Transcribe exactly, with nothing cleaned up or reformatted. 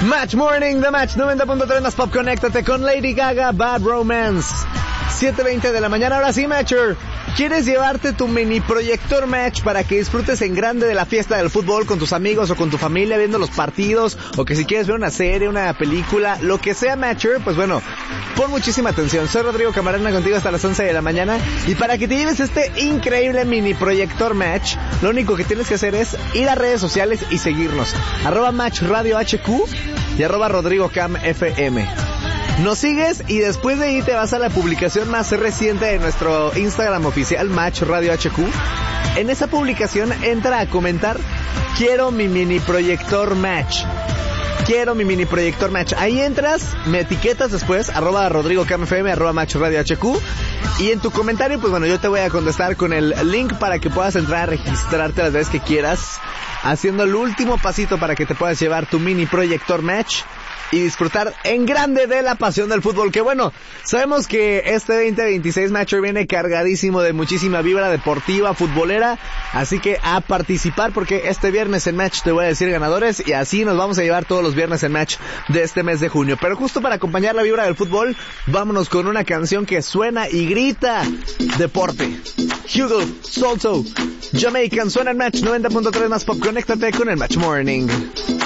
Match Morning, The Match noventa punto tres más Pop. Conéctate con Lady Gaga, Bad Romance. siete veinte de la mañana. Ahora sí, Matcher, ¿quieres llevarte tu mini proyector Match para que disfrutes en grande de la fiesta del fútbol con tus amigos o con tu familia viendo los partidos? O que si quieres ver una serie, una película, lo que sea, Matcher, pues bueno, pon muchísima atención. Soy Rodrigo Camarena contigo hasta las once de la mañana. Y para que te lleves este increíble mini proyector Match, lo único que tienes que hacer es ir a redes sociales y seguirnos. Arroba Match Radio H Q y arroba Rodrigo Cam F M. Nos sigues y después de ahí te vas a la publicación más reciente de nuestro Instagram oficial, Match Radio H Q. En esa publicación entra a comentar: quiero mi mini proyector Match. Quiero mi mini proyector Match. Ahí entras, me etiquetas después, arroba Rodrigo Cam F M, arroba Match Radio H Q. Y en tu comentario, pues bueno, yo te voy a contestar con el link para que puedas entrar a registrarte las veces que quieras, haciendo el último pasito para que te puedas llevar tu mini proyector Match y disfrutar en grande de la pasión del fútbol. Que bueno, sabemos que este veinte veintiséis Matcher viene cargadísimo de muchísima vibra deportiva, futbolera, así que a participar, porque este viernes en Match te voy a decir ganadores y así nos vamos a llevar todos los viernes en Match de este mes de junio. Pero justo para acompañar la vibra del fútbol, vámonos con una canción que suena y grita deporte. Hugo, Salto, Jamaican, suena en Match noventa punto tres más Pop. Conéctate con el Match Morning.